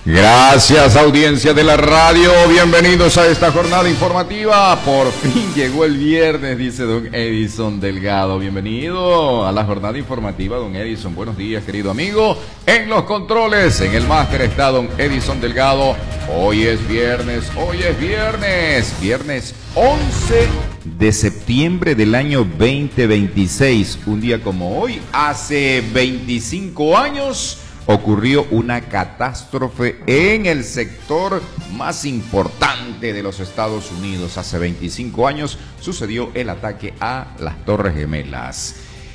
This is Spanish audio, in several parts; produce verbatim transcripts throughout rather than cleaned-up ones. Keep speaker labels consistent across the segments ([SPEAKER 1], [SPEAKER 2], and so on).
[SPEAKER 1] Gracias, audiencia de la radio, bienvenidos a esta jornada informativa. Por fin llegó el viernes, dice don Edison Delgado. Bienvenido a la jornada informativa, don Edison. Buenos días, querido amigo. En los controles, en el máster está don Edison Delgado. Hoy es viernes, hoy es viernes, viernes once de septiembre del año veinte veintiséis. Un día como hoy, hace veinticinco años... ocurrió una catástrofe en el sector más importante de los Estados Unidos. Hace veinticinco años sucedió el ataque a las Torres Gemelas.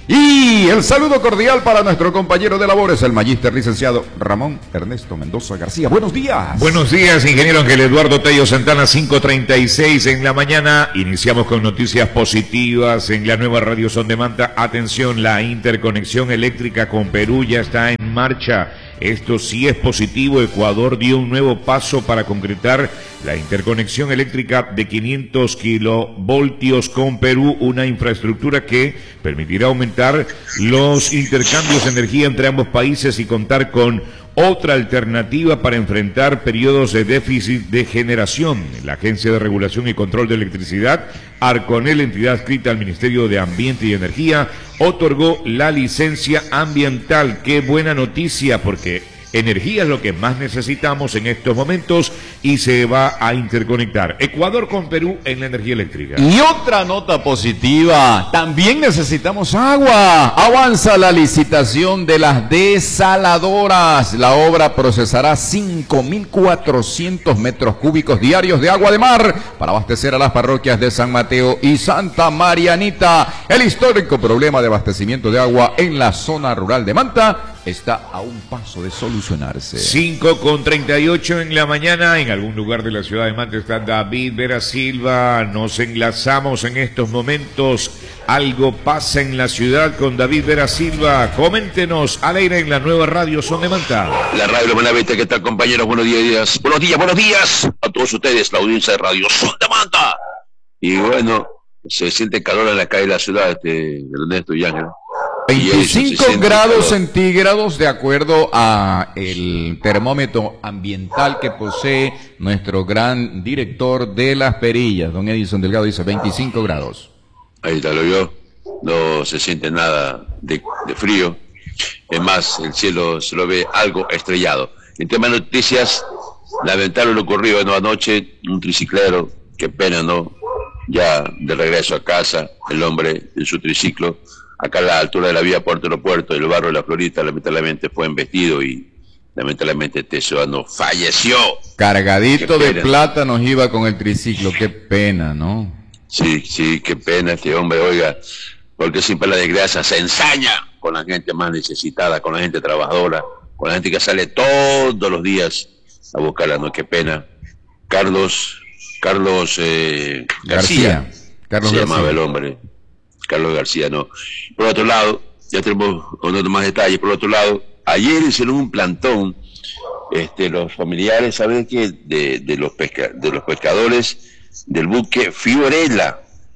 [SPEAKER 1] Y el saludo cordial para nuestro compañero de labores, el magíster licenciado Ramón Ernesto Mendoza García. Buenos días.
[SPEAKER 2] Buenos días, ingeniero Ángel Eduardo Tello Santana, cinco treinta y seis en la mañana. Iniciamos con noticias positivas en la nueva Radio Son de Manta. Atención, la interconexión eléctrica con Perú ya está en marcha. Esto sí es positivo. Ecuador dio un nuevo paso para concretar la interconexión eléctrica de quinientos kilovoltios con Perú, una infraestructura que permitirá aumentar los intercambios de energía entre ambos países y contar con otra alternativa para enfrentar periodos de déficit de generación. La Agencia de Regulación y Control de Electricidad, Arconel, entidad adscrita al Ministerio de Ambiente y Energía, otorgó la licencia ambiental. Qué buena noticia, porque energía es lo que más necesitamos en estos momentos y se va a interconectar Ecuador con Perú en la energía eléctrica.
[SPEAKER 1] Y otra nota positiva, también necesitamos agua. Avanza la licitación de las desaladoras. La obra procesará cinco mil cuatrocientos metros cúbicos diarios de agua de mar para abastecer a las parroquias de San Mateo y Santa Marianita. El histórico problema de abastecimiento de agua en la zona rural de Manta está a un paso de solucionarse.
[SPEAKER 2] cinco con treinta y ocho en la mañana. En algún lugar de la ciudad de Manta está David Vera Silva. Nos enlazamos en estos momentos. Algo pasa en la ciudad con David Vera Silva. Coméntenos al aire en la nueva Radio Son de Manta.
[SPEAKER 3] La radio de Buenavista, ¿qué tal, compañeros? Buenos días, buenos días, buenos días a todos ustedes, la audiencia de Radio Son de Manta. Y bueno, se siente calor en la calle de la ciudad, este, Ernesto y Ángel.
[SPEAKER 1] veinticinco grados centígrados de acuerdo a el termómetro ambiental que posee nuestro gran director de las perillas, don Edison Delgado, dice veinticinco grados.
[SPEAKER 3] Ahí está, lo vio, no se siente nada de, de frío, es más, el cielo se lo ve algo estrellado. En tema de noticias, lamentable lo ocurrido, ¿no? Anoche, un triciclero, qué pena, ¿no? Ya de regreso a casa, el hombre en su triciclo, acá a la altura de la vía Puerto Aeropuerto, el barrio de La Florita, lamentablemente fue embestido y lamentablemente este ciudadano falleció.
[SPEAKER 1] Cargadito de plátanos iba con el triciclo, qué pena, ¿no?
[SPEAKER 3] Sí, sí, qué pena este hombre, oiga, porque siempre la desgracia se ensaña con la gente más necesitada, con la gente trabajadora, con la gente que sale todos los días a buscarla, ¿no? Qué pena. Carlos, Carlos eh, García, García, Carlos se García. llamaba el hombre. Carlos García, no. Por otro lado, ya tenemos unos más detalles. Por otro lado, ayer hicieron un plantón, este, los familiares, ¿saben qué? De, de, los pesca, de los pescadores del buque Fiorella.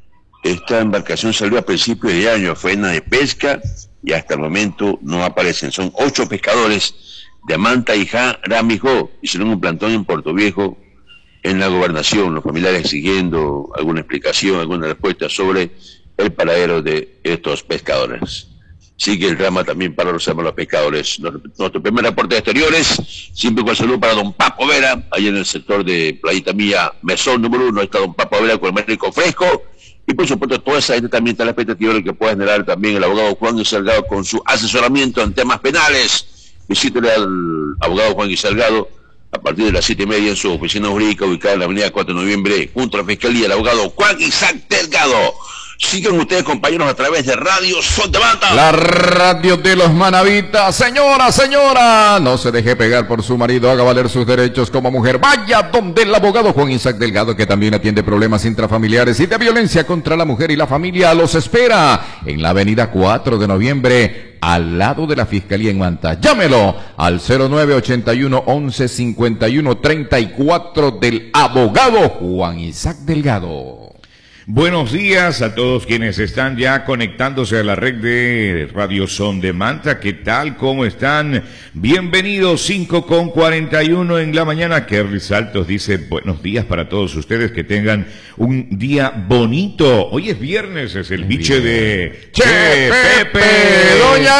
[SPEAKER 3] Esta embarcación salió a principios de año, faena de pesca, y hasta el momento no aparecen. Son ocho pescadores de Manta y Jaramijó. Hicieron un plantón en Puerto Viejo, en la gobernación, los familiares exigiendo alguna explicación, alguna respuesta sobre el paradero de estos pescadores. Sigue el drama también para los hermanos pescadores. Nuestro primer reporte de exteriores, siempre con salud para don Papo Vera, allá en el sector de Playita Mía, Mesón número uno, está don Papo Vera con el médico fresco, y por supuesto toda esa gente también está a la expectativa de que pueda generar también el abogado Juan Salgado con su asesoramiento en temas penales. Visítele al abogado Juan Salgado a partir de las siete y media en su oficina jurídica ubicada en la avenida cuatro de noviembre, junto a la Fiscalía, el abogado Juan Isaac Delgado. Sigan ustedes, compañeros, a través de Radio Son de Manta,
[SPEAKER 1] la radio de los manavitas. Señora, señora, no se deje pegar por su marido, haga valer sus derechos como mujer. Vaya donde el abogado Juan Isaac Delgado, que también atiende problemas intrafamiliares y de violencia contra la mujer y la familia. Los espera en la avenida cuatro de noviembre, al lado de la Fiscalía en Manta. Llámelo al cero nueve ochenta y uno, once, cincuenta y uno, treinta y cuatro del abogado Juan Isaac Delgado.
[SPEAKER 2] Buenos días a todos quienes están ya conectándose a la red de Radio Son de Manta. ¿Qué tal? ¿Cómo están? Bienvenidos, cinco con cuarenta y uno en la mañana. Kerry Saltos dice buenos días para todos ustedes, que tengan un día bonito. Hoy es viernes, es el biche de
[SPEAKER 1] Che Pepe, Doña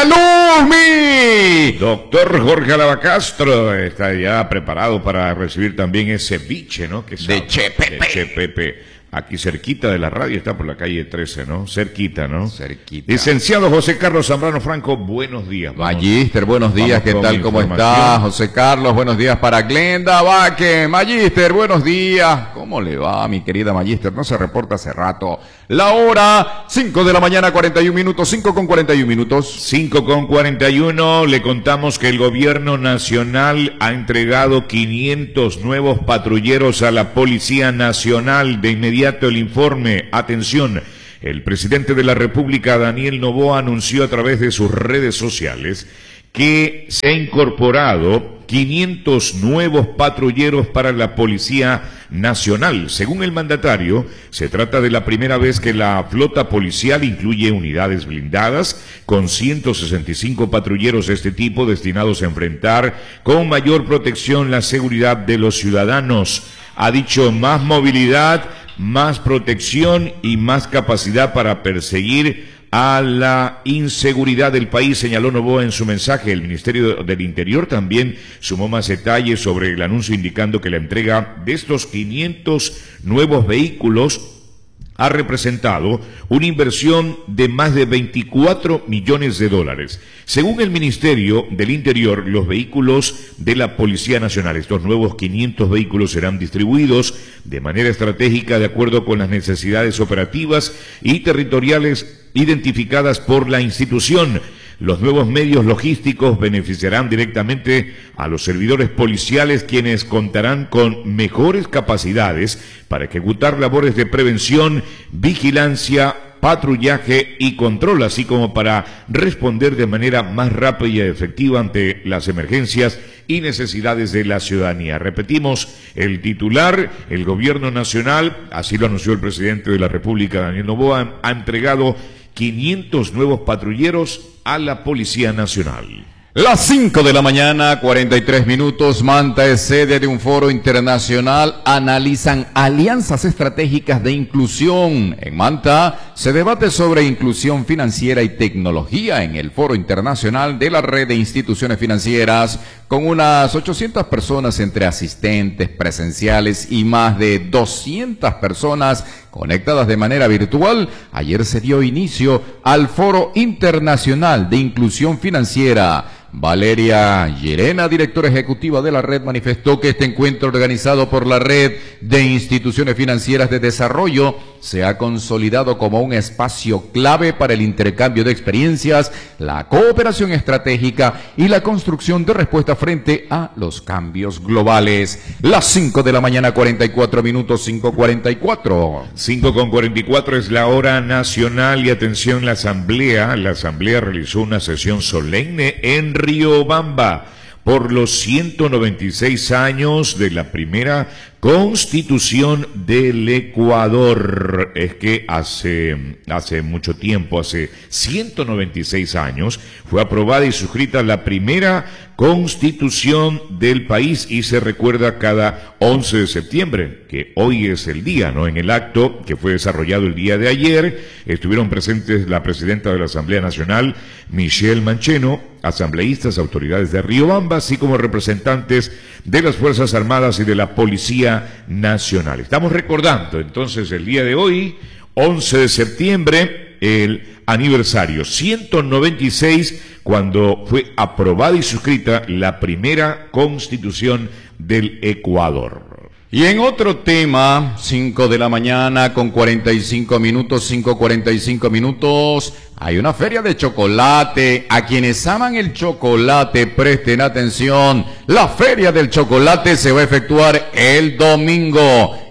[SPEAKER 1] Luzmi.
[SPEAKER 2] Doctor Jorge Alaba Castro está ya preparado para recibir también ese biche, ¿no? Que
[SPEAKER 1] de Che Pepe.
[SPEAKER 2] De Che Pepe. Aquí cerquita de la radio, está por la calle trece, ¿no? Cerquita, ¿no?
[SPEAKER 1] Cerquita.
[SPEAKER 2] Licenciado José Carlos Zambrano Franco, buenos días. Vamos.
[SPEAKER 1] Magíster, buenos días, ¿qué tal? ¿Cómo está? José Carlos, buenos días para Glenda Vaque. Magíster, buenos días. ¿Cómo le va, mi querida Magíster? No se reporta hace rato. La hora, cinco de la mañana, cuarenta y un minutos, cinco con cuarenta y un minutos.
[SPEAKER 2] cinco con cuarenta y uno, le contamos que el gobierno nacional ha entregado quinientos nuevos patrulleros a la Policía Nacional. De inmediato el informe, atención. El presidente de la República, Daniel Noboa, anunció a través de sus redes sociales que se ha incorporado quinientos nuevos patrulleros para la Policía Nacional. Según el mandatario, se trata de la primera vez que la flota policial incluye unidades blindadas con ciento sesenta y cinco patrulleros de este tipo destinados a enfrentar con mayor protección la seguridad de los ciudadanos. Ha dicho más movilidad, más protección y más capacidad para perseguir a la inseguridad del país, señaló Noboa en su mensaje. El Ministerio del Interior también sumó más detalles sobre el anuncio, indicando que la entrega de estos quinientos nuevos vehículos ha representado una inversión de más de veinticuatro millones de dólares. Según el Ministerio del Interior, los vehículos de la Policía Nacional, estos nuevos quinientos vehículos serán distribuidos de manera estratégica de acuerdo con las necesidades operativas y territoriales identificadas por la institución. Los nuevos medios logísticos beneficiarán directamente a los servidores policiales, quienes contarán con mejores capacidades para ejecutar labores de prevención, vigilancia, patrullaje y control, así como para responder de manera más rápida y efectiva ante las emergencias y necesidades de la ciudadanía. Repetimos el titular: el gobierno nacional, así lo anunció el presidente de la República, Daniel Noboa, ha entregado quinientos nuevos patrulleros a la Policía Nacional.
[SPEAKER 1] Las cinco de la mañana, cuarenta y tres minutos. Manta es sede de un foro internacional. Analizan alianzas estratégicas de inclusión. En Manta se debate sobre inclusión financiera y tecnología en el foro internacional de la red de instituciones financieras, con unas ochocientas personas entre asistentes presenciales y más de doscientas personas conectadas de manera virtual. Ayer se dio inicio al Foro Internacional de Inclusión Financiera. Valeria Llerena, directora ejecutiva de la red, manifestó que este encuentro, organizado por la Red de Instituciones Financieras de Desarrollo, se ha consolidado como un espacio clave para el intercambio de experiencias, la cooperación estratégica y la construcción de respuesta frente a los cambios globales. Las cinco de la mañana, cuarenta y cuatro minutos, cinco cuarenta y cuatro.
[SPEAKER 2] cinco con cuarenta y cuatro es la hora nacional y atención, la asamblea. La asamblea realizó una sesión solemne en Riobamba por los ciento noventa y seis años de la primera Constitución del Ecuador. Es que hace, hace mucho tiempo, hace ciento noventa y seis años, fue aprobada y suscrita la primera Constitución del país, y se recuerda cada once de septiembre, que hoy es el día, ¿no? En el acto que fue desarrollado el día de ayer, estuvieron presentes la presidenta de la Asamblea Nacional, Michelle Mancheno, asambleístas, autoridades de Riobamba, así como representantes de las Fuerzas Armadas y de la Policía Nacional. Estamos recordando entonces el día de hoy, once de septiembre, el aniversario ciento noventa y seis, cuando fue aprobada y suscrita la primera Constitución del Ecuador.
[SPEAKER 1] Y en otro tema, cinco de la mañana con cuarenta y cinco minutos, cinco cuarenta y cinco minutos, hay una feria de chocolate. A quienes aman el chocolate, presten atención. La feria del chocolate se va a efectuar el domingo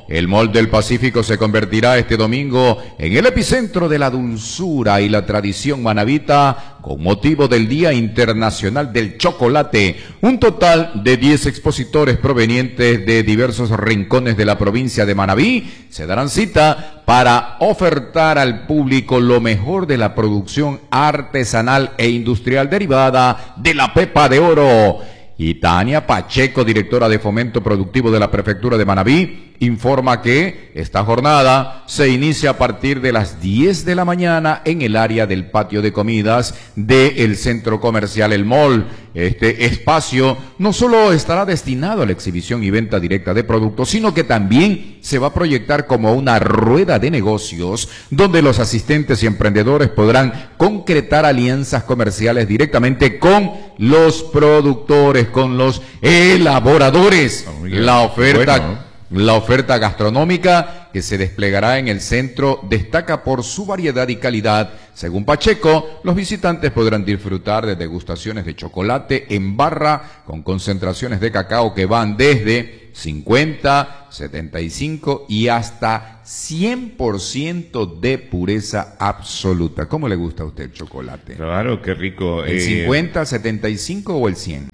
[SPEAKER 1] El Mall del Pacífico se convertirá este domingo en el epicentro de la dulzura y la tradición manabita con motivo del Día Internacional del Chocolate. Un total de diez expositores provenientes de diversos rincones de la provincia de Manabí se darán cita para ofertar al público lo mejor de la producción artesanal e industrial derivada de la pepa de oro. Y Tania Pacheco, directora de Fomento Productivo de la Prefectura de Manabí, informa que esta jornada se inicia a partir de las diez de la mañana en el área del patio de comidas del centro comercial El Mall. Este espacio no solo estará destinado a la exhibición y venta directa de productos, sino que también se va a proyectar como una rueda de negocios donde los asistentes y emprendedores podrán concretar alianzas comerciales directamente con los productores, con los elaboradores. Oh, la oferta... Bueno. La oferta gastronómica que se desplegará en el centro destaca por su variedad y calidad. Según Pacheco, los visitantes podrán disfrutar de degustaciones de chocolate en barra con concentraciones de cacao que van desde cincuenta, setenta y cinco y hasta cien por ciento de pureza absoluta. ¿Cómo le gusta a usted el chocolate?
[SPEAKER 2] Claro, qué rico.
[SPEAKER 1] ¿El
[SPEAKER 2] eh,
[SPEAKER 1] cincuenta, setenta y cinco o el cien?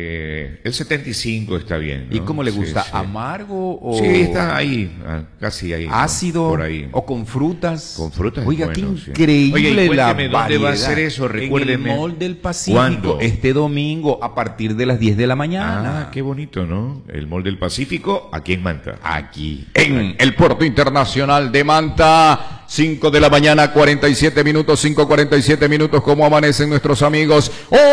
[SPEAKER 2] Eh, el setenta y cinco está bien, ¿no?
[SPEAKER 1] ¿Y cómo le gusta?
[SPEAKER 2] Sí, sí.
[SPEAKER 1] ¿Amargo o...?
[SPEAKER 2] Sí, está ahí, casi ahí.
[SPEAKER 1] ¿Ácido?
[SPEAKER 2] ¿No? Por ahí.
[SPEAKER 1] ¿O con frutas?
[SPEAKER 2] Con frutas.
[SPEAKER 1] Oiga,
[SPEAKER 2] bueno,
[SPEAKER 1] qué increíble.
[SPEAKER 2] Oye,
[SPEAKER 1] la
[SPEAKER 2] ¿dónde
[SPEAKER 1] variedad.
[SPEAKER 2] va a ser eso? Recuérdeme.
[SPEAKER 1] En el Mall del Pacífico.
[SPEAKER 2] ¿Cuándo?
[SPEAKER 1] Este domingo a partir de las diez de la mañana.
[SPEAKER 2] Ah, qué bonito, ¿no? El Mall del Pacífico, aquí en Manta.
[SPEAKER 1] Aquí, en el Puerto Internacional de Manta. cinco de la mañana, cuarenta y siete minutos, cinco cuarenta y siete minutos. ¿Cómo amanecen nuestros amigos?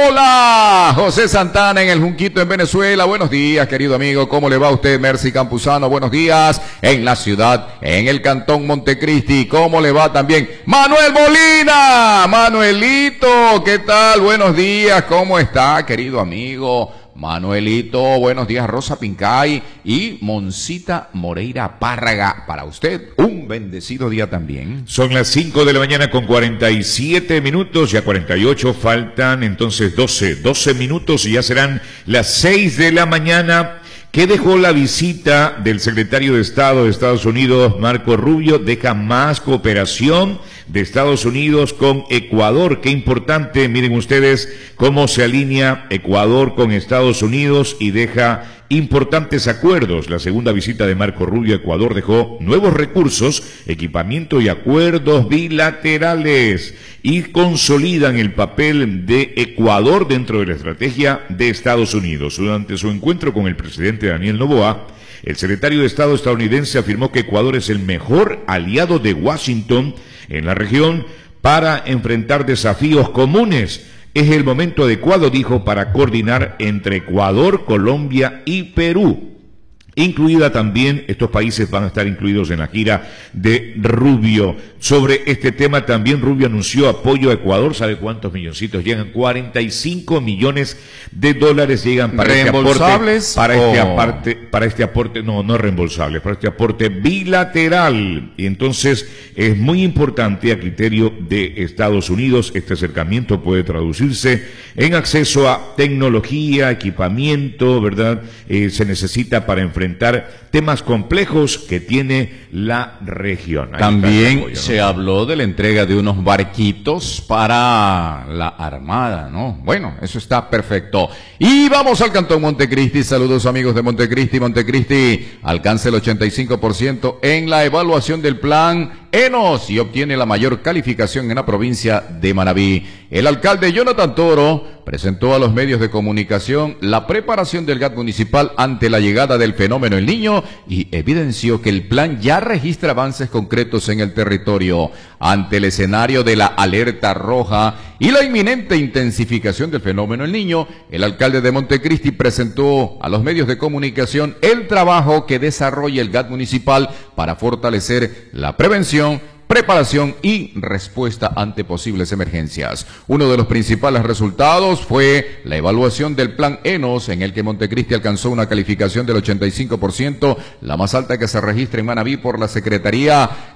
[SPEAKER 1] ¡Hola! José Santana en el Junquito en Venezuela. Buenos días, querido amigo. ¿Cómo le va a usted? Mercy Campuzano, buenos días. En la ciudad, en el cantón Montecristi. ¿Cómo le va también? Manuel Molina. Manuelito, ¿qué tal? Buenos días. ¿Cómo está, querido amigo? Manuelito, buenos días. Rosa Pincay y Moncita Moreira Párraga. Para usted, un bendecido día también.
[SPEAKER 2] Son las cinco de la mañana con cuarenta y siete minutos, ya cuarenta y ocho, faltan entonces doce, doce minutos y ya serán las seis de la mañana. ¿Qué dejó la visita del secretario de Estado de Estados Unidos, Marco Rubio? Deja más cooperación de Estados Unidos con Ecuador. Qué importante, miren ustedes cómo se alinea Ecuador con Estados Unidos y deja importantes acuerdos. La segunda visita de Marco Rubio a Ecuador dejó nuevos recursos, equipamiento y acuerdos bilaterales y consolidan el papel de Ecuador dentro de la estrategia de Estados Unidos. Durante su encuentro con el presidente Daniel Noboa, el secretario de Estado estadounidense afirmó que Ecuador es el mejor aliado de Washington en la región para enfrentar desafíos comunes. Es el momento adecuado, dijo, para coordinar entre Ecuador, Colombia y Perú. Incluida también, estos países van a estar incluidos en la gira de Rubio. Sobre este tema también Rubio anunció apoyo a Ecuador. ¿Sabe cuántos milloncitos llegan? cuarenta y cinco millones de dólares llegan para este aporte. Para este aporte, para este aporte, no, no reembolsables, para este aporte bilateral. Y entonces es muy importante a criterio de Estados Unidos. Este acercamiento puede traducirse en acceso a tecnología, equipamiento, ¿verdad? Eh, se necesita para enfrentar temas complejos que tiene la región. Ahí
[SPEAKER 1] también apoyo, ¿no?
[SPEAKER 2] Se
[SPEAKER 1] habló de la entrega de unos barquitos para la Armada, ¿no? Bueno, eso está perfecto. Y vamos al Cantón Montecristi. Saludos, amigos de Montecristi. Montecristi alcanza el ochenta y cinco por ciento en la evaluación del plan Enos y obtiene la mayor calificación en la provincia de Manabí. El alcalde Jonathan Toro presentó a los medios de comunicación la preparación del G A T municipal ante la llegada del fenómeno El Niño y evidenció que el plan ya registra avances concretos en el territorio. Ante el escenario de la alerta roja y la inminente intensificación del fenómeno El Niño, el alcalde de Montecristi presentó a los medios de comunicación el trabajo que desarrolla el G A T municipal para fortalecer la prevención, preparación y respuesta ante posibles emergencias. Uno de los principales resultados fue la evaluación del plan Enos, en el que Montecristi alcanzó una calificación del ochenta y cinco por ciento, la más alta que se registra en Manabí por la Secretaría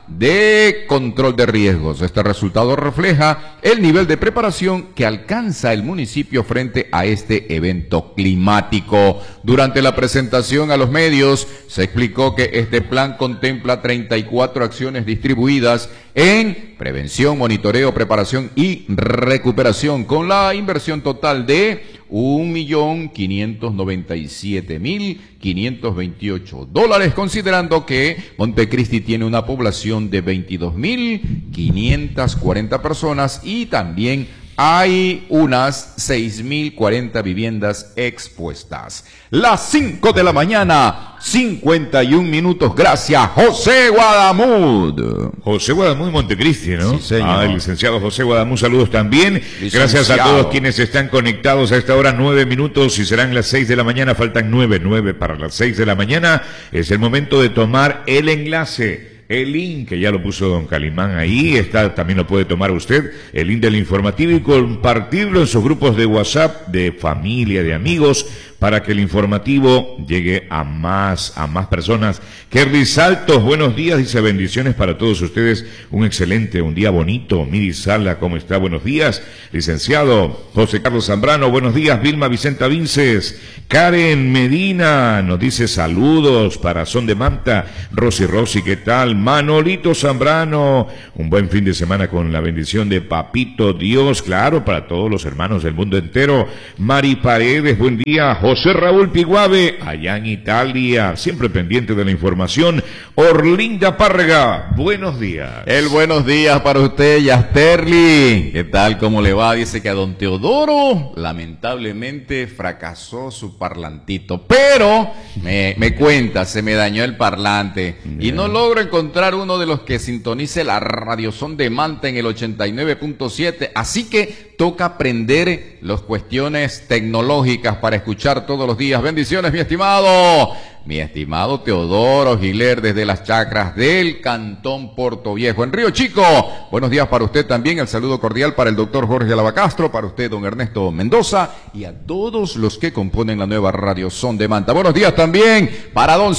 [SPEAKER 1] de control de riesgos. Este resultado refleja el nivel de preparación que alcanza el municipio frente a este evento climático. Durante la presentación a los medios se explicó que este plan contempla treinta y cuatro acciones distribuidas en prevención, monitoreo, preparación y recuperación, con la inversión total de un millón quinientos noventa y siete mil quinientos veintiocho dólares, considerando que Montecristi tiene una población de veintidós mil quinientas cuarenta personas y también hay unas seis mil cuarenta viviendas expuestas. Las cinco de la mañana, cincuenta y un minutos. Gracias, José Guadamud.
[SPEAKER 2] José Guadamud, Montecristi, ¿no?
[SPEAKER 1] Sí, señor.
[SPEAKER 2] Ah, el licenciado José Guadamud, saludos también.
[SPEAKER 1] Licenciado.
[SPEAKER 2] Gracias a todos quienes están conectados a esta hora, nueve minutos, y serán las seis de la mañana, faltan nueve, nueve para las seis de la mañana. Es el momento de tomar el enlace. El link, que ya lo puso don Calimán ahí, está, también lo puede tomar usted, el link del informativo, y compartirlo en sus grupos de WhatsApp, de familia, de amigos, para que el informativo llegue a más, a más personas. Kerry Saltos, buenos días, dice bendiciones para todos ustedes, un excelente, un día bonito. Miri Sala, ¿cómo está? Buenos días. Licenciado José Carlos Zambrano, buenos días. Vilma Vicenta Vinces, Karen Medina, nos dice saludos para Son de Manta. Rosy Rosy, ¿qué tal? Manolito Zambrano, un buen fin de semana con la bendición de Papito Dios, claro, para todos los hermanos del mundo entero. Mari Paredes, buen día. José Raúl Piguave, allá en Italia, siempre pendiente de la información. Orlinda Párraga, buenos días.
[SPEAKER 1] El buenos días para usted, Yasterli. ¿Qué tal? ¿Cómo le va? Dice que a don Teodoro lamentablemente fracasó su parlantito, pero me, me cuenta, se me dañó el parlante y no logro encontrar uno de los que sintonice la radiozón de Manta en el ochenta y nueve punto siete, así que toca aprender las cuestiones tecnológicas para escuchar todos los días. Bendiciones, mi estimado, mi estimado Teodoro Giler, desde las chacras del Cantón Puerto Viejo, en Río Chico. Buenos días para usted también, el saludo cordial para el doctor Jorge Lavacastro, para usted, don Ernesto Mendoza, y a todos los que componen la nueva radiozón de Manta. Buenos días también para don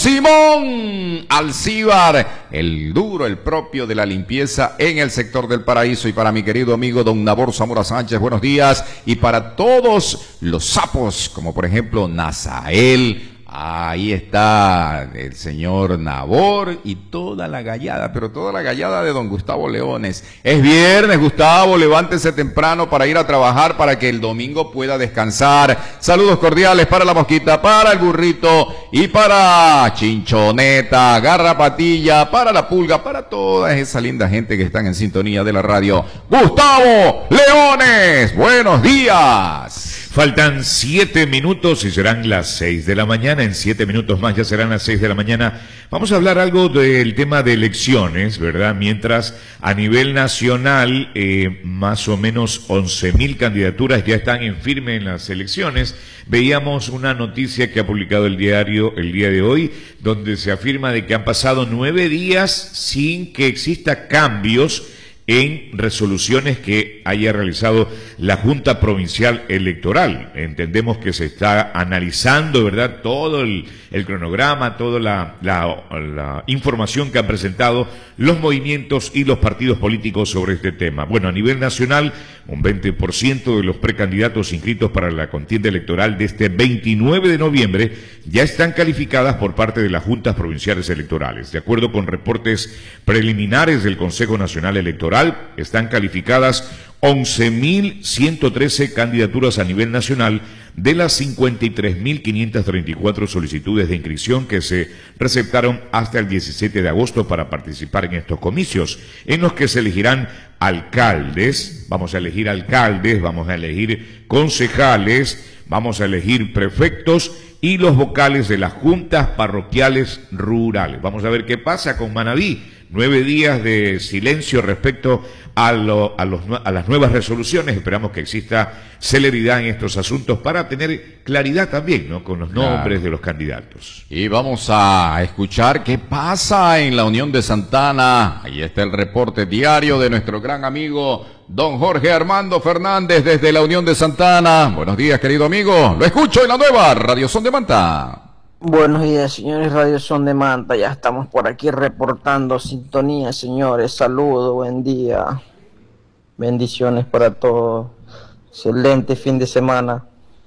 [SPEAKER 1] Simón Alcíbar, el duro, el propio de la limpieza en el sector del Paraíso, y para mi querido amigo don Nabor Zamora Sánchez, buenos días, y para todos los sapos, como por ejemplo Nazael. Ahí está el señor Nabor y toda la gallada, pero toda la gallada de don Gustavo Leones. Es viernes, Gustavo, levántese temprano para ir a trabajar para que el domingo pueda descansar. Saludos cordiales para la mosquita, para el burrito y para Chinchoneta, Garrapatilla, para la pulga, para toda esa linda gente que están en sintonía de la radio. Gustavo Leones, buenos días.
[SPEAKER 2] Faltan siete minutos y serán las seis de la mañana. En siete minutos más ya serán las seis de la mañana. Vamos a hablar algo del tema de elecciones, ¿verdad? Mientras a nivel nacional, eh, más o menos once mil candidaturas ya están en firme en las elecciones. Veíamos una noticia que ha publicado el diario el día de hoy, donde se afirma de que han pasado nueve días sin que exista cambios en resoluciones que haya realizado la Junta Provincial Electoral. Entendemos que se está analizando, ¿verdad?, todo el, el cronograma, toda la, la, la información que han presentado los movimientos y los partidos políticos sobre este tema. Bueno, a nivel nacional, un veinte por ciento de los precandidatos inscritos para la contienda electoral de este veintinueve de noviembre ya están calificadas por parte de las juntas provinciales electorales. De acuerdo con reportes preliminares del Consejo Nacional Electoral, están calificadas once mil ciento trece candidaturas a nivel nacional de las cincuenta y tres mil quinientas treinta y cuatro solicitudes de inscripción que se receptaron hasta el diecisiete de agosto para participar en estos comicios, en los que se elegirán alcaldes, vamos a elegir alcaldes, vamos a elegir concejales, vamos a elegir prefectos y los vocales de las juntas parroquiales rurales. Vamos a ver qué pasa con Manabí. Nueve días de silencio respecto a, lo, a, los, a las nuevas resoluciones. Esperamos que exista celeridad en estos asuntos para tener claridad también, ¿no?, con los nombres claro. de los candidatos.
[SPEAKER 1] Y vamos a escuchar qué pasa en la Unión de Santana. Ahí está el reporte diario de nuestro gran amigo don Jorge Armando Fernández desde la Unión de Santana. Buenos días, querido amigo. Lo escucho en la nueva radiozón de Manta.
[SPEAKER 4] Buenos días, señores Radio Son de Manta. Ya estamos por aquí reportando sintonía, señores. Saludos, buen día. Bendiciones para todos. Excelente fin de semana.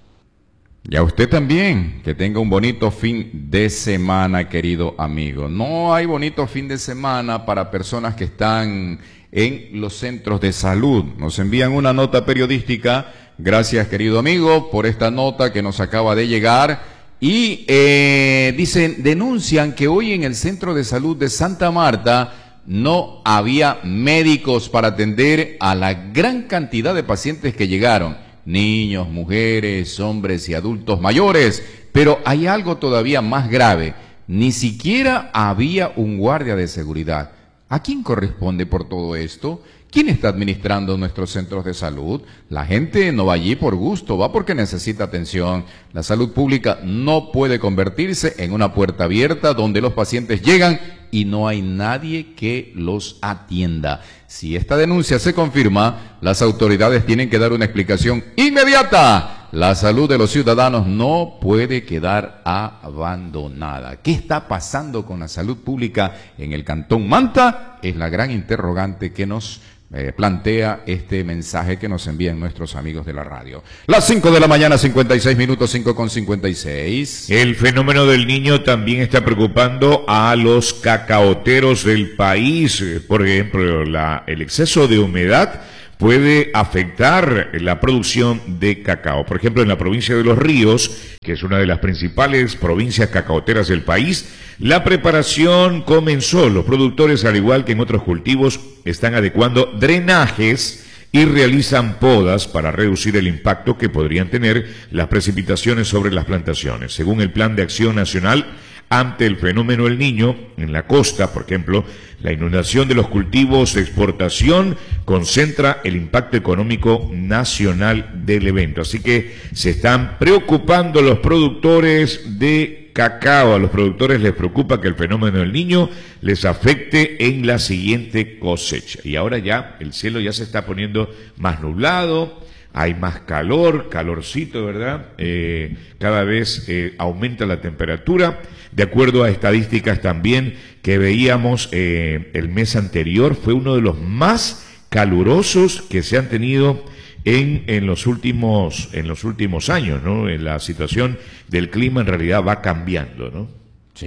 [SPEAKER 1] Y a usted también, que tenga un bonito fin de semana, querido amigo. No hay bonito fin de semana para personas que están en los centros de salud. Nos envían una nota periodística. Gracias, querido amigo, por esta nota que nos acaba de llegar. Y eh, dicen, denuncian que hoy en el Centro de Salud de Santa Marta no había médicos para atender a la gran cantidad de pacientes que llegaron. Niños, mujeres, hombres y adultos mayores. Pero hay algo todavía más grave. Ni siquiera había un guardia de seguridad. ¿A quién corresponde por todo esto? ¿Quién está administrando nuestros centros de salud? La gente no va allí por gusto, va porque necesita atención. La salud pública no puede convertirse en una puerta abierta donde los pacientes llegan y no hay nadie que los atienda. Si esta denuncia se confirma, las autoridades tienen que dar una explicación inmediata. La salud de los ciudadanos no puede quedar abandonada. ¿Qué está pasando con la salud pública en el Cantón Manta? Es la gran interrogante que nos Eh, plantea este mensaje que nos envían nuestros amigos de la radio. Las cinco de la mañana, cincuenta y seis minutos, cinco con cincuenta y seis.
[SPEAKER 2] El fenómeno del Niño también está preocupando a los cacaoteros del país. Por ejemplo, la, el exceso de humedad puede afectar la producción de cacao. Por ejemplo, en la provincia de Los Ríos, que es una de las principales provincias cacaoteras del país, la preparación comenzó. Los productores, al igual que en otros cultivos, están adecuando drenajes y realizan podas para reducir el impacto que podrían tener las precipitaciones sobre las plantaciones. Según el Plan de Acción Nacional ante el fenómeno El Niño, en la costa, por ejemplo, la inundación de los cultivos de exportación concentra el impacto económico nacional del evento. Así que se están preocupando los productores de cacao. A los productores les preocupa que el fenómeno del Niño les afecte en la siguiente cosecha. Y ahora ya el cielo ya se está poniendo más nublado, hay más calor, calorcito, ¿verdad? Eh, cada vez eh, aumenta la temperatura. De acuerdo a estadísticas también que veíamos eh, el mes anterior, fue uno de los más calurosos que se han tenido en, en los últimos, en los últimos años, ¿no? La situación del clima en realidad va cambiando, ¿no?
[SPEAKER 1] Sí,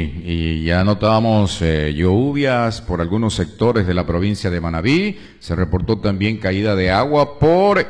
[SPEAKER 1] y ya notábamos eh, lluvias por algunos sectores de la provincia de Manabí. Se reportó también caída de agua por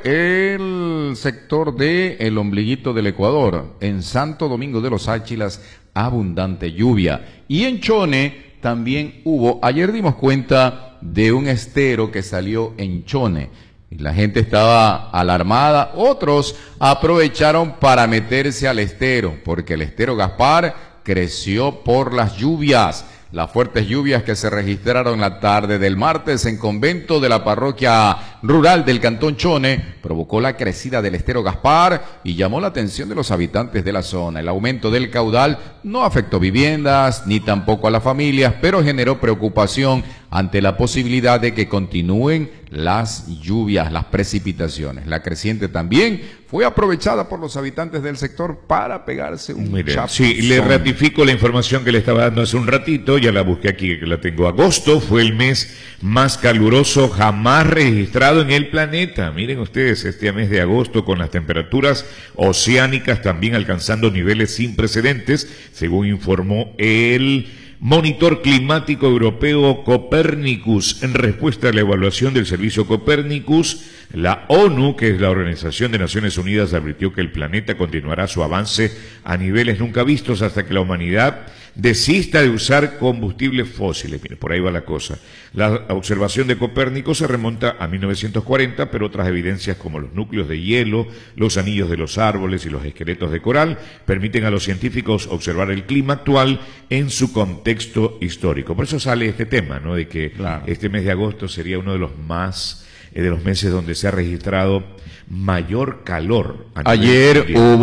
[SPEAKER 1] el sector de el ombliguito del Ecuador. En Santo Domingo de los Áchilas, abundante lluvia. Y en Chone también hubo, ayer dimos cuenta de un estero que salió en Chone. Y la gente estaba alarmada. Otros aprovecharon para meterse al estero, porque el estero Gaspar creció por las lluvias. Las fuertes lluvias que se registraron la tarde del martes en convento de la parroquia rural del Cantón Chone provocó la crecida del estero Gaspar y llamó la atención de los habitantes de la zona. El aumento del caudal no afectó viviendas ni tampoco a las familias, pero generó preocupación ante la posibilidad de que continúen las lluvias, las precipitaciones. La creciente también fue aprovechada por los habitantes del sector para pegarse un
[SPEAKER 2] Mire,
[SPEAKER 1] chapuzón.
[SPEAKER 2] sí, le ratifico la información que le estaba dando hace un ratito, ya la busqué aquí, que la tengo. Agosto fue el mes más caluroso jamás registrado en el planeta. Miren ustedes, este mes de agosto con las temperaturas oceánicas también alcanzando niveles sin precedentes, según informó el Monitor Climático Europeo Copernicus. En respuesta a la evaluación del servicio Copernicus, la ONU, que es la Organización de Naciones Unidas, advirtió que el planeta continuará su avance a niveles nunca vistos hasta que la humanidad desista de usar combustibles fósiles. Mire, por ahí va la cosa. La observación de Copérnico se remonta a mil novecientos cuarenta, pero otras evidencias como los núcleos de hielo, los anillos de los árboles y los esqueletos de coral permiten a los científicos observar el clima actual en su contexto histórico. Por eso sale este tema, ¿no? De que claro, este mes de agosto sería uno de los más eh, de los meses donde se ha registrado mayor calor.
[SPEAKER 1] Ayer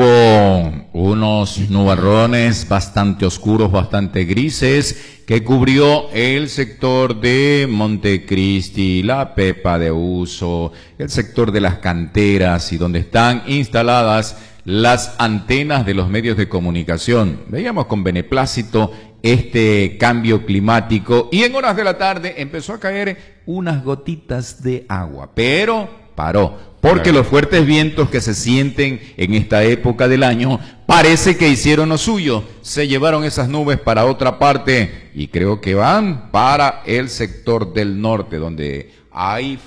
[SPEAKER 1] hubo unos nubarrones bastante oscuros, bastante grises, que cubrió el sector de Montecristi, la Pepa de Uso, el sector de las canteras y donde están instaladas las antenas de los medios de comunicación. Veíamos con beneplácito este cambio climático y en horas de la tarde empezó a caer unas gotitas de agua, pero paró. Porque los fuertes vientos que se sienten en esta época del año parece que hicieron lo suyo. Se llevaron esas nubes para otra parte y creo que van para el sector del norte, donde hay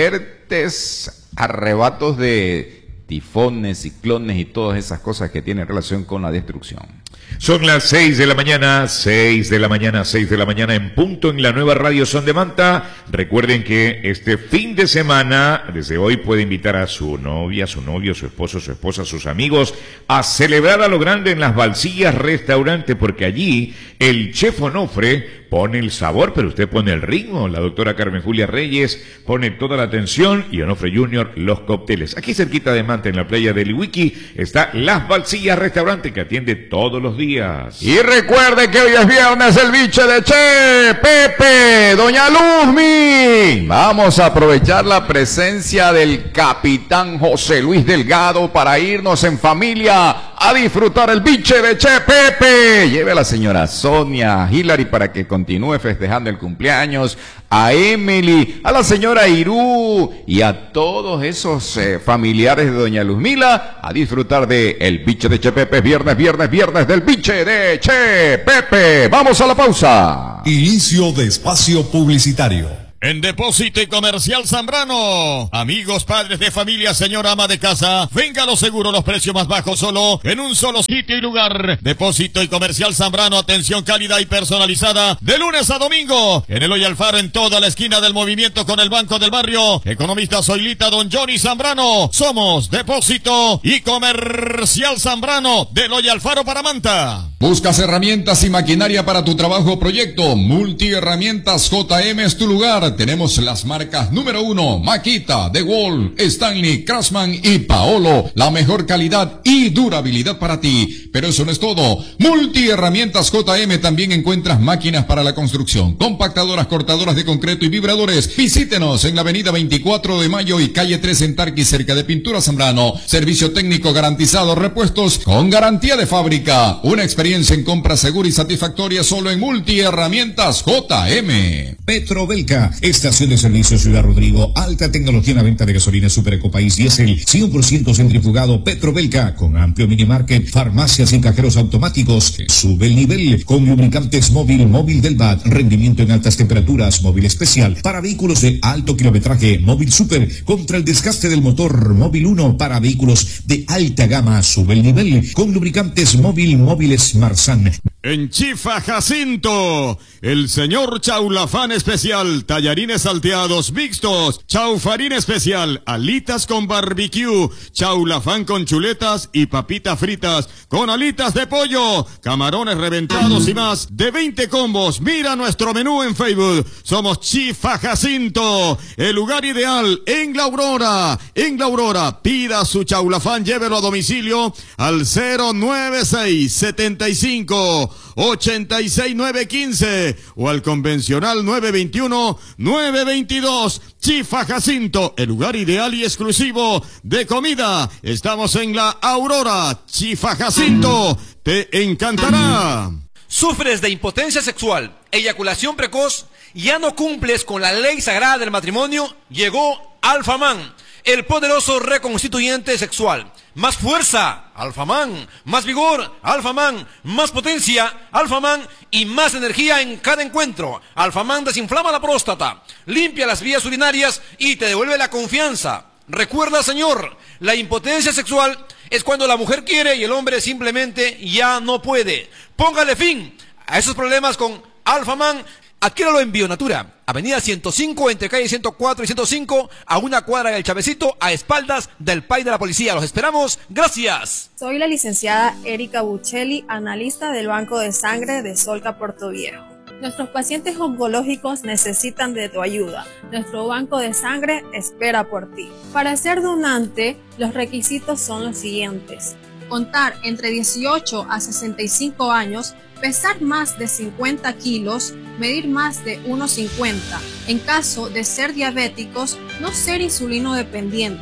[SPEAKER 1] fuertes arrebatos de tifones, ciclones y todas esas cosas que tienen relación con la destrucción.
[SPEAKER 2] Son las seis de la mañana, seis de la mañana, seis de la mañana en punto en la nueva Radio Son de Manta. Recuerden que este fin de semana, desde hoy, puede invitar a su novia, su novio, su esposo, su esposa, sus amigos a celebrar a lo grande en las Balsillas Restaurante, porque allí el chef Onofre pone el sabor, pero usted pone el ritmo. La doctora Carmen Julia Reyes pone toda la atención y Onofre Junior los cócteles. Aquí cerquita de Manta, en la playa del Iwiki, está Las Balsillas Restaurante, que atiende todos los días.
[SPEAKER 1] Y recuerde que hoy es viernes el biche de Che Pepe, doña Luzmi. Vamos a aprovechar la presencia del capitán José Luis Delgado para irnos en familia a disfrutar el biche de Che Pepe. Lleve a la señora Sonia Hilary para que continúe festejando el cumpleaños, a Emily, a la señora Irú y a todos esos eh, familiares de doña Luzmila a disfrutar de el biche de Che Pepe. Viernes, viernes, viernes del biche de Che Pepe. Vamos a la pausa.
[SPEAKER 5] Inicio de espacio publicitario.
[SPEAKER 6] En Depósito y Comercial Zambrano. Amigos, padres de familia, señora ama de casa, venga a lo seguro, los precios más bajos solo en un solo sitio y lugar. Depósito y Comercial Zambrano, atención cálida y personalizada de lunes a domingo. En Eloy Alfaro, en toda la esquina del movimiento con el Banco del Barrio. Economista Zoilita, don Johnny Zambrano. Somos Depósito y Comercial Zambrano de Eloy Alfaro para Manta.
[SPEAKER 5] ¿Buscas herramientas y maquinaria para tu trabajo o proyecto? Multiherramientas J M es tu lugar. Tenemos las marcas número uno, Makita, DeWalt, Stanley, Craftsman y Paolo. La mejor calidad y durabilidad para ti. Pero eso no es todo. Multiherramientas J M también encuentras máquinas para la construcción, compactadoras, cortadoras de concreto y vibradores. Visítenos en la avenida veinticuatro de mayo y calle tres en Tarqui, cerca de Pintura Zambrano. Servicio técnico garantizado, repuestos con garantía de fábrica. Una experiencia en compra segura y satisfactoria solo en Multiherramientas J M.
[SPEAKER 7] Petrobelca, estación de servicio Ciudad Rodrigo, alta tecnología en la venta de gasolina Super Ecopaís Diesel, cien por ciento centrifugado. Petrobelca, con amplio minimarket, farmacias y cajeros automáticos. Sube el nivel con lubricantes móvil, móvil del B A T, rendimiento en altas temperaturas, móvil especial para vehículos de alto kilometraje, móvil super contra el desgaste del motor, móvil uno para vehículos de alta gama. Sube el nivel con lubricantes móvil, móviles Marsan.
[SPEAKER 6] En Chifa Jacinto, el señor Chaulafán especial, tallarines salteados mixtos, chaufarín especial, alitas con barbecue, chaulafán con chuletas y papitas fritas con alitas de pollo, camarones reventados y más de veinte combos. Mira nuestro menú en Facebook. Somos Chifa Jacinto, el lugar ideal en La Aurora. En La Aurora, pida su chaulafán, llévelo a domicilio al cero nueve seis setenta y cinco ochenta y seis nueve quince o al convencional nueve veintiuno nueve veintidós. Chifa Jacinto, el lugar ideal y exclusivo de comida. Estamos en La Aurora. Chifa Jacinto, te encantará.
[SPEAKER 8] ¿Sufres de impotencia sexual, eyaculación precoz? ¿Ya no cumples con la ley sagrada del matrimonio? Llegó Alfaman, el poderoso reconstituyente sexual. Más fuerza, Alfaman. Más vigor, Alfaman. Más potencia, Alfaman. Y más energía en cada encuentro. Alfaman desinflama la próstata, limpia las vías urinarias y te devuelve la confianza. Recuerda, señor, la impotencia sexual es cuando la mujer quiere y el hombre simplemente ya no puede. Póngale fin a esos problemas con Alfaman. Adquiéralo en Bionatura, avenida ciento cinco, entre calle ciento cuatro y ciento cinco, a una cuadra del Chavecito, a espaldas del P A I de la Policía. Los esperamos. Gracias.
[SPEAKER 9] Soy la licenciada Erika Buccelli, analista del Banco de Sangre de Solca Puerto Viejo. Nuestros pacientes oncológicos necesitan de tu ayuda. Nuestro banco de sangre espera por ti. Para ser donante, los requisitos son los siguientes: contar entre dieciocho a sesenta y cinco años, pesar más de cincuenta kilos, medir más de uno cincuenta. En caso de ser diabéticos, no ser insulino dependientes,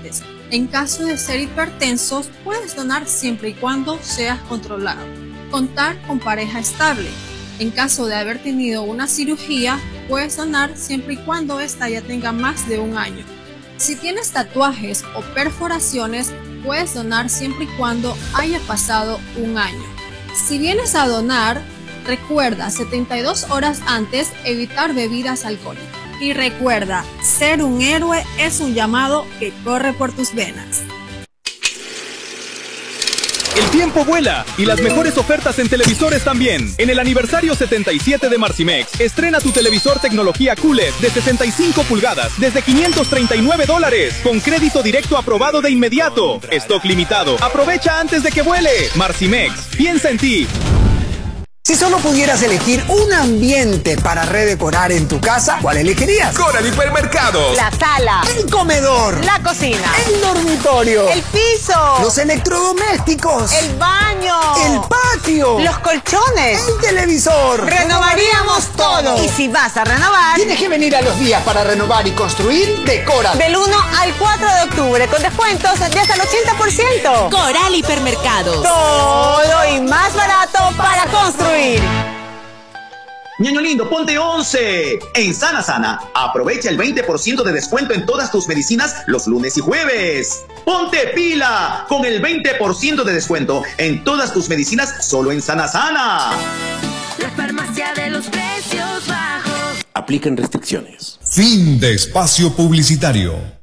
[SPEAKER 9] En caso de ser hipertensos, puedes donar siempre y cuando seas controlado. Contar con pareja estable. En caso de haber tenido una cirugía, puedes donar siempre y cuando ésta ya tenga más de un año. Si tienes tatuajes o perforaciones, puedes donar siempre y cuando haya pasado un año. Si vienes a donar, recuerda setenta y dos horas antes evitar bebidas alcohólicas. Y recuerda, ser un héroe es un llamado que corre por tus venas.
[SPEAKER 10] El tiempo vuela y las mejores ofertas en televisores también. En el aniversario setenta y siete de Marcimex, estrena tu televisor tecnología Q L E D de sesenta y cinco pulgadas desde quinientos treinta y nueve dólares con crédito directo aprobado de inmediato. Stock limitado. Aprovecha antes de que vuele. Marcimex, piensa en ti.
[SPEAKER 11] Si solo pudieras elegir un ambiente para redecorar en tu casa, ¿cuál elegirías?
[SPEAKER 12] Coral Hipermercados.
[SPEAKER 13] La sala.
[SPEAKER 11] El comedor.
[SPEAKER 13] La cocina.
[SPEAKER 11] El dormitorio.
[SPEAKER 13] El piso.
[SPEAKER 11] Los electrodomésticos.
[SPEAKER 13] El baño.
[SPEAKER 11] El patio.
[SPEAKER 13] Los colchones.
[SPEAKER 11] El televisor.
[SPEAKER 13] Renovaríamos todo. Y si vas a renovar,
[SPEAKER 11] tienes que venir a los días para renovar y construir de Coral.
[SPEAKER 13] Del uno al cuatro de octubre con descuentos de hasta el ochenta por ciento.
[SPEAKER 14] Coral Hipermercados.
[SPEAKER 13] Todo y más barato para construir.
[SPEAKER 15] Ñaño lindo, ponte once. En Sana Sana, aprovecha el veinte por ciento de descuento en todas tus medicinas los lunes y jueves. Ponte pila con el veinte por ciento de descuento en todas tus medicinas solo en Sana Sana.
[SPEAKER 14] La farmacia de los precios bajos.
[SPEAKER 12] Aplican restricciones.
[SPEAKER 5] Fin de espacio publicitario.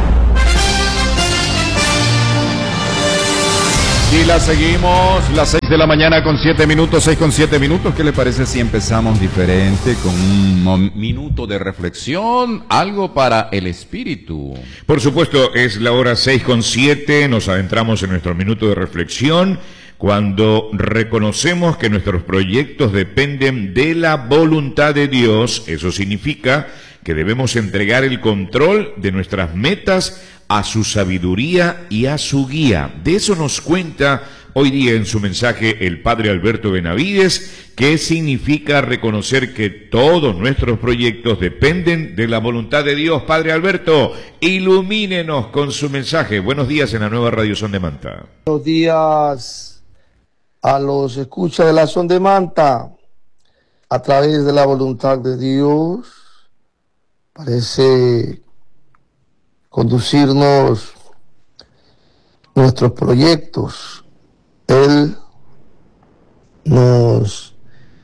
[SPEAKER 1] Y la seguimos, las seis de la mañana con siete minutos, seis con siete minutos. ¿Qué le parece si empezamos diferente con un minuto de reflexión? Algo para el espíritu.
[SPEAKER 2] Por supuesto, es la hora seis con siete, nos adentramos en nuestro minuto de reflexión cuando reconocemos que nuestros proyectos dependen de la voluntad de Dios. Eso significa que debemos entregar el control de nuestras metas a su sabiduría y a su guía. De eso nos cuenta hoy día en su mensaje el padre Alberto Benavides, que significa reconocer que todos nuestros proyectos dependen de la voluntad de Dios. Padre Alberto, ilumínenos con su mensaje. Buenos días en la nueva Radio Son de Manta.
[SPEAKER 16] Buenos días a los escuchas de la Son de Manta. A través de la voluntad de Dios parece conducirnos nuestros proyectos. Él nos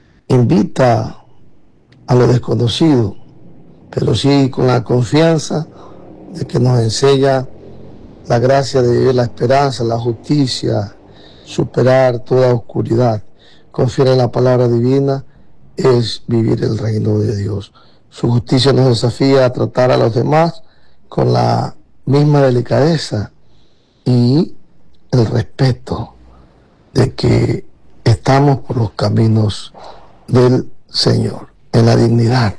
[SPEAKER 16] invita a lo desconocido, pero sí con la confianza de que nos enseña la gracia de vivir la esperanza, la justicia, superar toda oscuridad. Confiar en la palabra divina es vivir el reino de Dios. Su justicia nos desafía a tratar a los demás con la misma delicadeza y el respeto de que estamos por los caminos del Señor, en la dignidad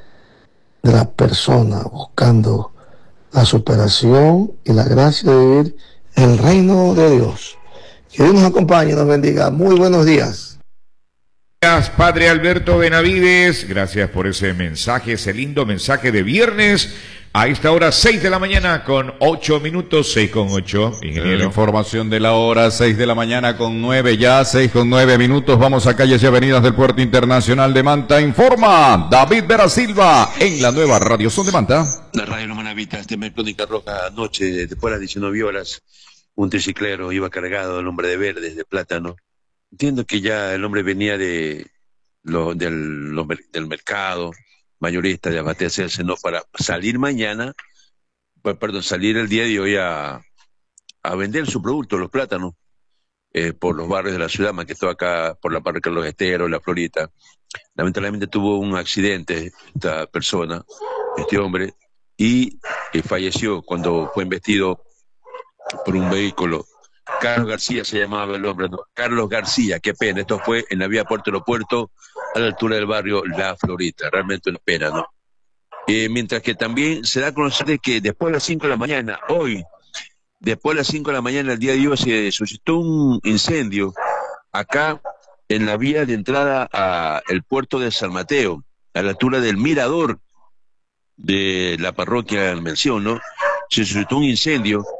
[SPEAKER 16] de la persona, buscando la superación y la gracia de vivir el reino de Dios. Que Dios nos acompañe y nos bendiga. Muy buenos días.
[SPEAKER 2] Gracias, Padre Alberto Benavides. Gracias por ese mensaje, ese lindo mensaje de viernes. A esta hora, seis de la mañana con ocho minutos, seis con ocho, ingeniero.
[SPEAKER 1] La información de la hora, seis de la mañana con nueve ya, seis con nueve minutos. Vamos a calles y avenidas del Puerto Internacional de Manta. Informa David Vera Silva en la nueva Radio Son de Manta.
[SPEAKER 3] La radio no manavita, este Crónica Roja, anoche, después de las diecinueve horas, un triciclero iba cargado, el hombre de verdes, de plátano. Entiendo que ya el hombre venía de lo, del, lo, del mercado mayorista de abastecerse, no, para salir mañana, pues, perdón, salir el día de hoy a, a vender su producto, los plátanos, eh, por los barrios de la ciudad, más que todo acá por la parroquia Los Esteros, La Florita. Lamentablemente tuvo un accidente esta persona, este hombre, y eh, falleció cuando fue embestido por un vehículo. Carlos García se llamaba el hombre, ¿no? Carlos García, qué pena, esto fue en la vía Puerto Aeropuerto, a la altura del barrio La Florita, realmente una pena, ¿no? Eh, mientras que también se da a conocer de que después de las cinco de la mañana, hoy, después de las cinco de la mañana, el día de hoy, se suscitó un incendio acá en la vía de entrada al puerto de San Mateo, a la altura del mirador de la parroquia en mención, ¿no? Se suscitó un incendio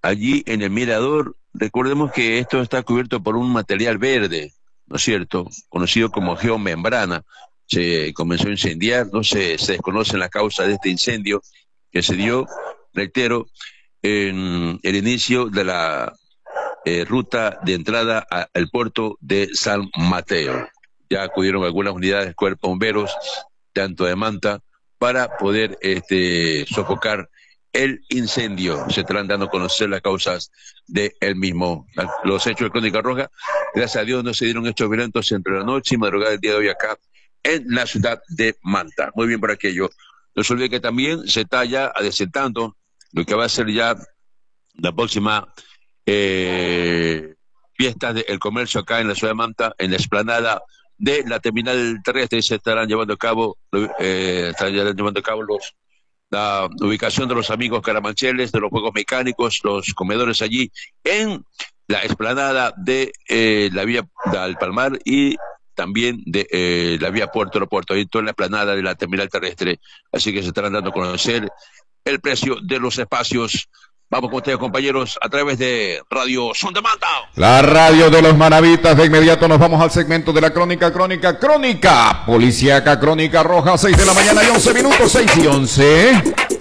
[SPEAKER 3] allí en el mirador. Recordemos que esto está cubierto por un material verde, ¿no es cierto?, conocido como geomembrana. Se comenzó a incendiar, no se, se desconoce la causa de este incendio que se dio, reitero, en el inicio de la eh, ruta de entrada a- al puerto de San Mateo. Ya acudieron algunas unidades de cuerpos bomberos, tanto de Manta, para poder este, sofocar el incendio. Se estarán dando a conocer las causas del mismo. Los hechos de Crónica Roja, gracias a Dios no se dieron hechos violentos entre la noche y madrugada del día de hoy acá en la ciudad de Manta. Muy bien por aquello. No se olvide que también se está ya adecentando lo que va a ser ya la próxima eh, fiesta del comercio acá en la ciudad de Manta, en la explanada de la terminal terrestre. Se estarán llevando a cabo, eh, estarán llevando a cabo los la ubicación de los amigos caramancheles, de los juegos mecánicos, los comedores allí en la explanada de eh, la vía del Palmar y también de eh, la vía Puerto Aeropuerto, ahí toda la explanada de la terminal terrestre. Así que se estarán dando a conocer el precio de los espacios. Vamos con ustedes, compañeros, a través de Radio Son de Manta.
[SPEAKER 1] La radio de los manavitas. De inmediato nos vamos al segmento de la crónica, crónica, crónica policíaca, Crónica Roja, seis de la mañana y once minutos, seis y once.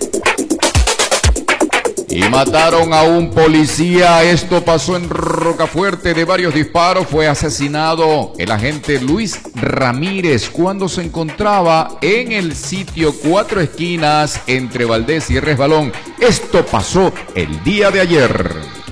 [SPEAKER 1] Y mataron a un policía. Esto pasó en Rocafuerte. De varios disparos fue asesinado el agente Luis Ramírez cuando se encontraba en el sitio Cuatro Esquinas entre Valdés y Resbalón. Esto pasó el día de ayer.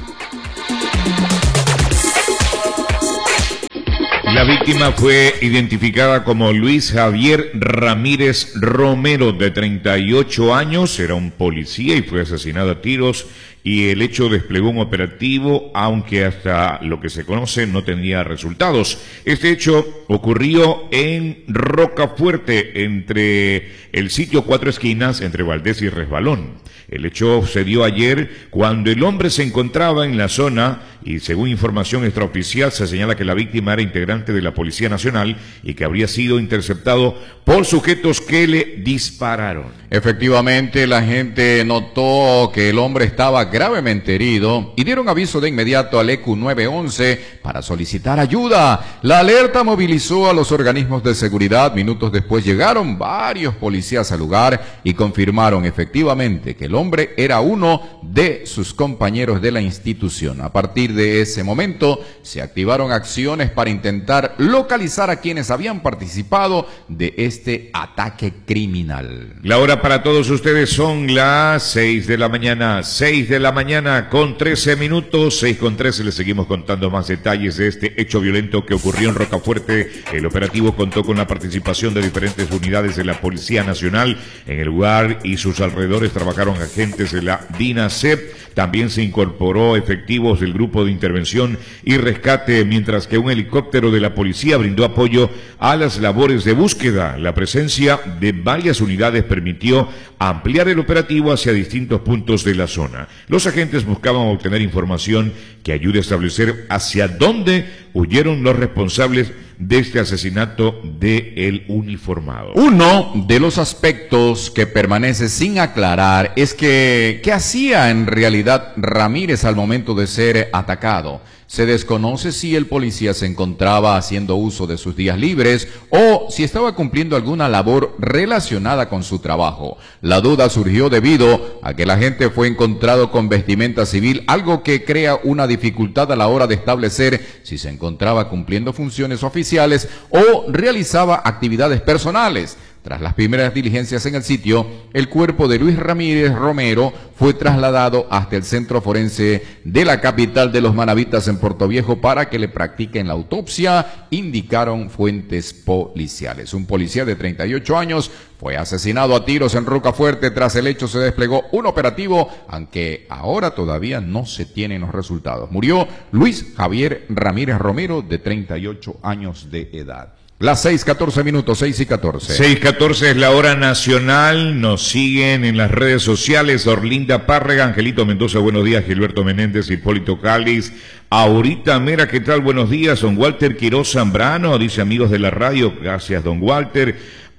[SPEAKER 2] La víctima fue identificada como Luis Javier Ramírez Romero, de treinta y ocho años, era un policía y fue asesinado a tiros, y el hecho desplegó un operativo, aunque hasta lo que se conoce no tenía resultados. Este hecho ocurrió en Rocafuerte, entre el sitio Cuatro Esquinas, entre Valdés y Resbalón. El hecho se dio ayer cuando el hombre se encontraba en la zona y, según información extraoficial, se señala que la víctima era integrante de la Policía Nacional y que habría sido interceptado por sujetos que le dispararon.
[SPEAKER 1] Efectivamente, la gente notó que el hombre estaba gravemente herido y dieron aviso de inmediato al E Q nueve once para solicitar ayuda. La alerta movilizó a los organismos de seguridad. Minutos después llegaron varios policías al lugar y confirmaron efectivamente que el hombre era uno de sus compañeros de la institución. A partir de ese momento se activaron acciones para intentar localizar a quienes habían participado de este ataque criminal.
[SPEAKER 2] La hora para todos ustedes son las seis de la mañana, seis de la mañana con trece minutos, seis con trece. Les seguimos contando más detalles de este hecho violento que ocurrió en Rocafuerte. El operativo contó con la participación de diferentes unidades de la Policía Nacional. En el lugar y sus alrededores trabajaron agentes de la DINASEP. También se incorporó efectivos del Grupo de Intervención y Rescate, mientras que un helicóptero de la policía brindó apoyo a las labores de búsqueda. La presencia de varias unidades permitió ampliar el operativo hacia distintos puntos de la zona. Los agentes buscaban obtener información que ayude a establecer hacia dónde huyeron los responsables de este asesinato de el uniformado.
[SPEAKER 1] Uno de los aspectos que permanece sin aclarar es que ¿qué hacía en realidad Ramírez al momento de ser atacado? Se desconoce si el policía se encontraba haciendo uso de sus días libres o si estaba cumpliendo alguna labor relacionada con su trabajo. La duda surgió debido a que el agente fue encontrado con vestimenta civil, algo que crea una dificultad a la hora de establecer si se encontraba cumpliendo funciones oficiales o realizaba actividades personales. Tras las primeras diligencias en el sitio, el cuerpo de Luis Ramírez Romero fue trasladado hasta el centro forense de la capital de los manavitas en Puerto Viejo para que le practiquen la autopsia, indicaron fuentes policiales. Un policía de treinta y ocho años fue asesinado a tiros en Rocafuerte. Tras el hecho se desplegó un operativo, aunque ahora todavía no se tienen los resultados. Murió Luis Javier Ramírez Romero, de treinta y ocho años de edad. Las seis catorce minutos, seis y catorce.
[SPEAKER 2] seis catorce es la hora nacional. Nos siguen en las redes sociales Orlinda Párrega, Angelito Mendoza, buenos días, Gilberto Menéndez, Hipólito Cáliz, Aurita Mera, ¿qué tal? Buenos días, don Walter Quiroz Zambrano, dice amigos de la radio, gracias don Walter.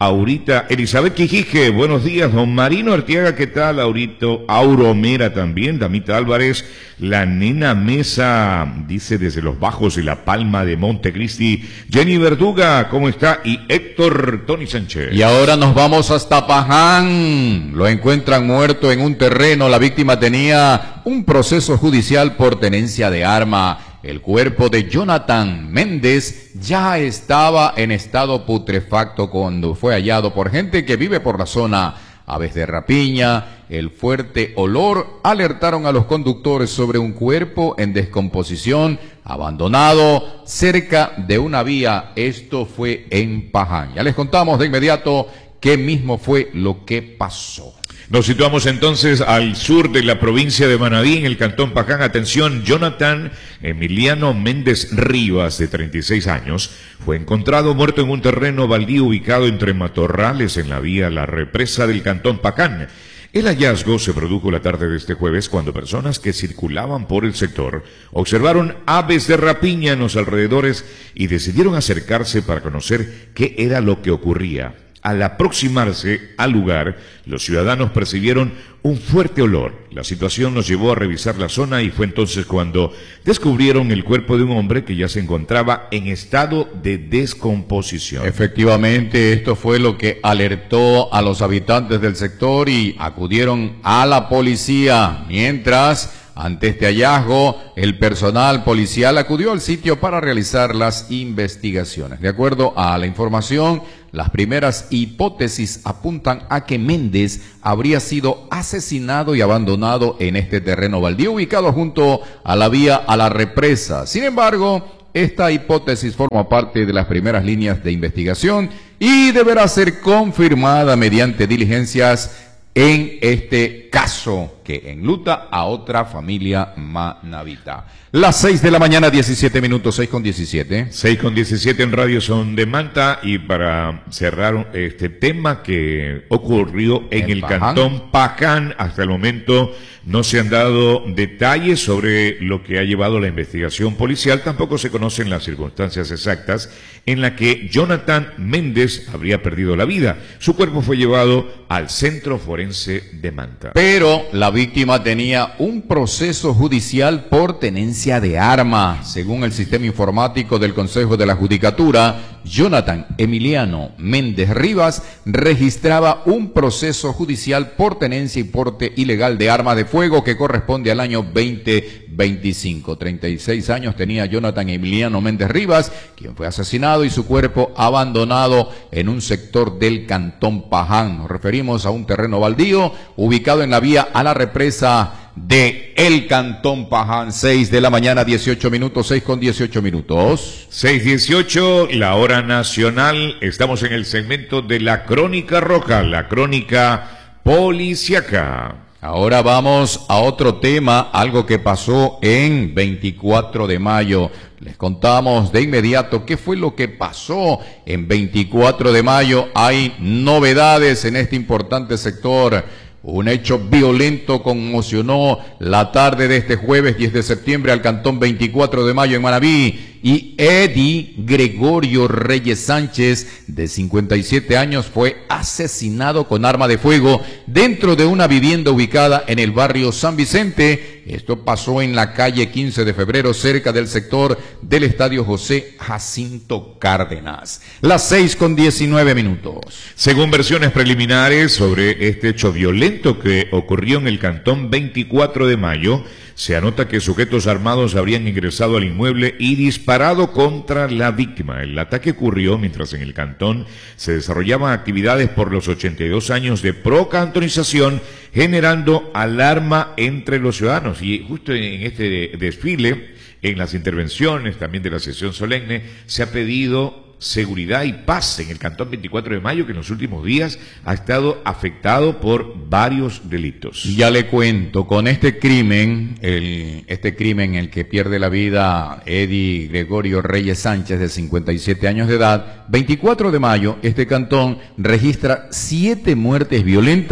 [SPEAKER 2] Aurita, Elizabeth Quijique, buenos días. Don Marino Arteaga, ¿qué tal? Aurito, Auromera también, Damita Álvarez, la nena Mesa, dice desde los Bajos y La Palma de Montecristi, Jenny Verduga, ¿cómo está? Y Héctor Tony Sánchez.
[SPEAKER 1] Y ahora nos vamos hasta Paján. Lo encuentran muerto en un terreno. La víctima tenía un proceso judicial por tenencia de arma. El cuerpo de Jonathan Méndez ya estaba en estado putrefacto cuando fue hallado por gente que vive por la zona. Aves de rapiña, el fuerte olor alertaron a los conductores sobre un cuerpo en descomposición, abandonado cerca de una vía. Esto fue en Paján. Ya les contamos de inmediato qué mismo fue lo que pasó.
[SPEAKER 2] Nos situamos entonces al sur de la provincia de Manabí, en el cantón Paján. Atención, Jonathan Emiliano Méndez Rivas, de treinta y seis años, fue encontrado muerto en un terreno baldío ubicado entre matorrales en la vía La Represa del cantón Paján. El hallazgo se produjo la tarde de este jueves cuando personas que circulaban por el sector observaron aves de rapiña en los alrededores y decidieron acercarse para conocer qué era lo que ocurría. Al aproximarse al lugar, los ciudadanos percibieron un fuerte olor. La situación nos llevó a revisar la zona y fue entonces cuando descubrieron el cuerpo de un hombre que ya se encontraba en estado de descomposición.
[SPEAKER 1] Efectivamente, esto fue lo que alertó a los habitantes del sector y acudieron a la policía. Mientras, ante este hallazgo, el personal policial acudió al sitio para realizar las investigaciones. De acuerdo a la información, las primeras hipótesis apuntan a que Méndez habría sido asesinado y abandonado en este terreno baldío ubicado junto a la vía a La Represa. Sin embargo, esta hipótesis forma parte de las primeras líneas de investigación y deberá ser confirmada mediante diligencias en este caso que enluta a otra familia manabita. Las seis de la mañana, diecisiete minutos, seis con diecisiete.
[SPEAKER 2] seis con diecisiete en Radio Son de Manta. Y para cerrar este tema que ocurrió en, en el Paján. Cantón Paján, hasta el momento no se han dado detalles sobre lo que ha llevado la investigación policial. Tampoco se conocen las circunstancias exactas en las que Jonathan Méndez habría perdido la vida. Su cuerpo fue llevado al Centro Forense de Manta.
[SPEAKER 1] Pero la víctima tenía un proceso judicial por tenencia de arma. Según el sistema informático del Consejo de la Judicatura, Jonathan Emiliano Méndez Rivas registraba un proceso judicial por tenencia y porte ilegal de arma de fuego que corresponde al año veinte veinticinco. treinta y seis años tenía Jonathan Emiliano Méndez Rivas, quien fue asesinado y su cuerpo abandonado en un sector del cantón Paján. Nos referimos a un terreno baldío ubicado en la vía a La Represa de el cantón Paján. Seis de la mañana, dieciocho minutos, seis con dieciocho minutos.
[SPEAKER 2] seis dieciocho, la hora nacional. Estamos en el segmento de la Crónica Roja, la Crónica Policiaca.
[SPEAKER 1] Ahora vamos a otro tema, algo que pasó en veinticuatro de mayo. Les contamos de inmediato qué fue lo que pasó en veinticuatro de mayo. Hay novedades en este importante sector. Un hecho violento conmocionó la tarde de este jueves diez de septiembre al cantón veinticuatro de mayo en Manabí. Y Eddie Gregorio Reyes Sánchez, de cincuenta y siete años, fue asesinado con arma de fuego dentro de una vivienda ubicada en el barrio San Vicente. Esto pasó en la calle quince de febrero, cerca del sector del Estadio José Jacinto Cárdenas. Las seis con diecinueve minutos.
[SPEAKER 2] Según versiones preliminares sobre este hecho violento que ocurrió en el cantón veinticuatro de mayo, se anota que sujetos armados habrían ingresado al inmueble y disparado contra la víctima. El ataque ocurrió mientras en el cantón se desarrollaban actividades por los ochenta y dos años de procantonización, generando alarma entre los ciudadanos. Y justo en este desfile, en las intervenciones también de la sesión solemne, se ha pedido seguridad y paz en el cantón veinticuatro de mayo, que en los últimos días ha estado afectado por varios delitos.
[SPEAKER 1] Ya le cuento, con este crimen, el, este crimen en el que pierde la vida Eddie Gregorio Reyes Sánchez, de cincuenta y siete años de edad, veinticuatro de mayo, este cantón registra siete muertes violentas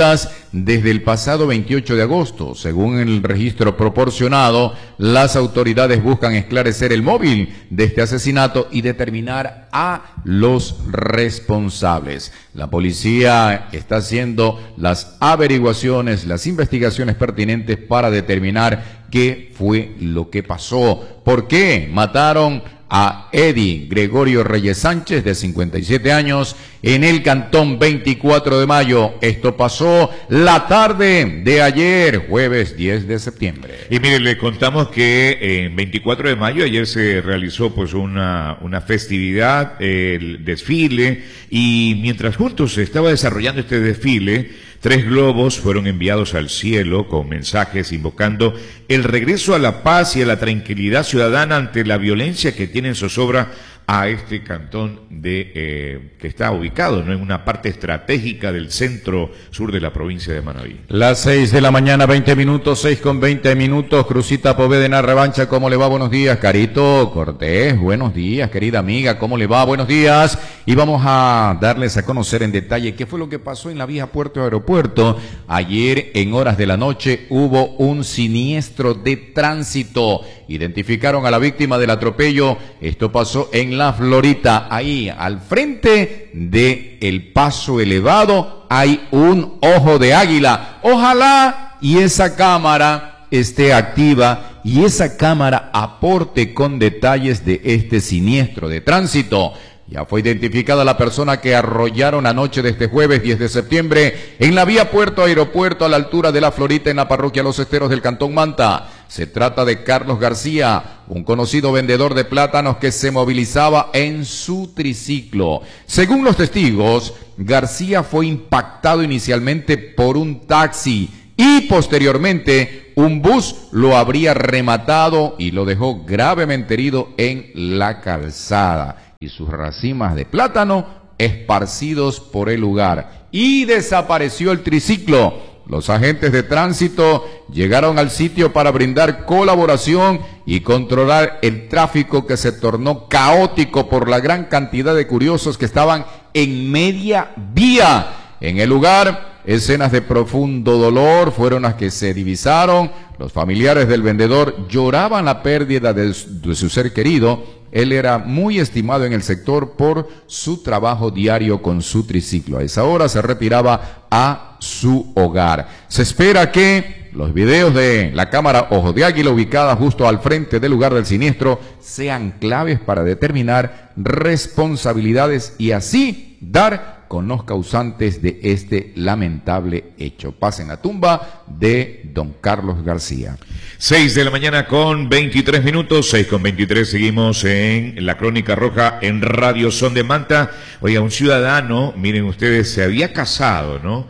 [SPEAKER 1] desde el pasado veintiocho de agosto. Según el registro proporcionado, las autoridades buscan esclarecer el móvil de este asesinato y determinar a los responsables. La policía está haciendo las averiguaciones, las investigaciones pertinentes para determinar qué fue lo que pasó. ¿Por qué mataron a Eddie Gregorio Reyes Sánchez, de cincuenta y siete años, en el cantón veinticuatro de mayo? Esto pasó la tarde de ayer, jueves diez de septiembre.
[SPEAKER 2] Y mire, le contamos que en veinticuatro de mayo ayer se realizó pues una, una festividad, el desfile, y mientras juntos se estaba desarrollando este desfile, tres globos fueron enviados al cielo con mensajes invocando el regreso a la paz y a la tranquilidad ciudadana ante la violencia que tiene en zozobra a este cantón de eh, que está ubicado, ¿no?, en una parte estratégica del centro sur de la provincia de Manabí.
[SPEAKER 1] Las seis de la mañana, veinte minutos, seis con veinte minutos. Crucita Povedena Revancha, ¿cómo le va? Buenos días. Carito Cortés, buenos días, querida amiga, ¿cómo le va? Buenos días. Y vamos a darles a conocer en detalle qué fue lo que pasó en la vía Puerto Aeropuerto. Ayer, en horas de la noche, hubo un siniestro de tránsito. Identificaron a la víctima del atropello. Esto pasó en La Florita. Ahí, al frente de el paso elevado, hay un ojo de águila. Ojalá y esa cámara esté activa y esa cámara aporte con detalles de este siniestro de tránsito. Ya fue identificada la persona que arrollaron anoche de este jueves diez de septiembre en la vía Puerto Aeropuerto a la altura de La Florita en la parroquia Los Esteros del Cantón Manta. Se trata de Carlos García, un conocido vendedor de plátanos que se movilizaba en su triciclo. Según los testigos, García fue impactado inicialmente por un taxi y posteriormente un bus lo habría rematado y lo dejó gravemente herido en la calzada. Y sus racimas de plátano esparcidos por el lugar. Y desapareció el triciclo. Los agentes de tránsito llegaron al sitio para brindar colaboración y controlar el tráfico, que se tornó caótico por la gran cantidad de curiosos que estaban en media vía. En el lugar, escenas de profundo dolor fueron las que se divisaron. Los familiares del vendedor lloraban la pérdida de, de su ser querido. Él era muy estimado en el sector por su trabajo diario con su triciclo. A esa hora se retiraba a su hogar. Se espera que los videos de la cámara Ojo de Águila, ubicada justo al frente del lugar del siniestro, sean claves para determinar responsabilidades y así dar con los causantes de este lamentable hecho. Paz en la tumba de don Carlos García.
[SPEAKER 2] seis de la mañana con veintitrés minutos, seis con veintitrés, seguimos en la Crónica Roja en Radio Son de Manta. Oiga, un ciudadano, miren ustedes, se había casado, ¿no?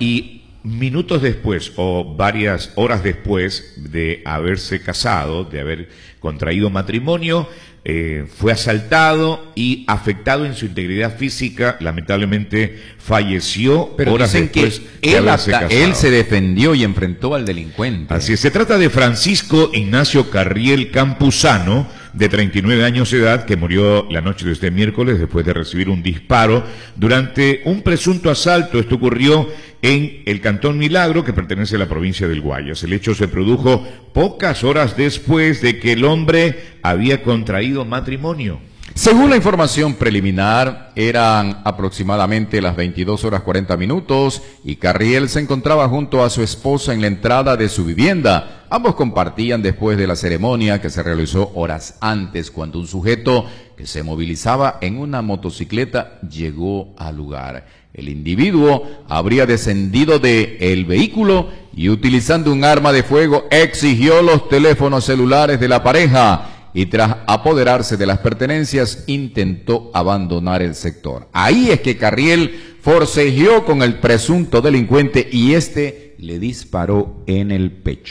[SPEAKER 2] Y minutos después, o varias horas después de haberse casado, de haber contraído matrimonio, Eh, fue asaltado y afectado en su integridad física. Lamentablemente falleció.
[SPEAKER 1] Pero
[SPEAKER 2] horas
[SPEAKER 1] dicen
[SPEAKER 2] después
[SPEAKER 1] que
[SPEAKER 2] de
[SPEAKER 1] él,
[SPEAKER 2] haberse
[SPEAKER 1] hasta,
[SPEAKER 2] casado.
[SPEAKER 1] él se defendió y enfrentó al delincuente.
[SPEAKER 2] Así es, se trata de Francisco Ignacio Carriel Campuzano, de treinta y nueve años de edad, que murió la noche de este miércoles después de recibir un disparo durante un presunto asalto. Esto ocurrió en el Cantón Milagro, que pertenece a la provincia del Guayas. El hecho se produjo pocas horas después de que el hombre había contraído matrimonio.
[SPEAKER 1] Según la información preliminar, eran aproximadamente las veintidós horas cuarenta minutos y Carriel se encontraba junto a su esposa en la entrada de su vivienda. Ambos compartían después de la ceremonia que se realizó horas antes, cuando un sujeto que se movilizaba en una motocicleta llegó al lugar. El individuo habría descendido del vehículo y, utilizando un arma de fuego, exigió los teléfonos celulares de la pareja y, tras apoderarse de las pertenencias, intentó abandonar el sector. Ahí es que Carriel forcejeó con el presunto delincuente y este le disparó en el pecho.